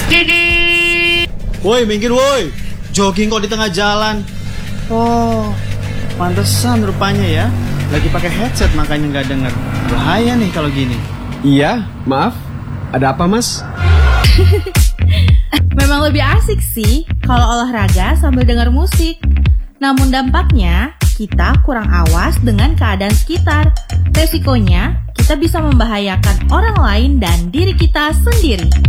Woi, minggir woi. Jogging kok di tengah jalan. Oh, pantesan rupanya ya. Lagi pakai headset makanya nggak denger. Bahaya nih kalau gini. Iya, maaf. Ada apa, Mas? Memang lebih asik sih kalau olahraga sambil dengar musik. Namun dampaknya, kita kurang awas dengan keadaan sekitar. Resikonya, kita bisa membahayakan orang lain dan diri kita sendiri.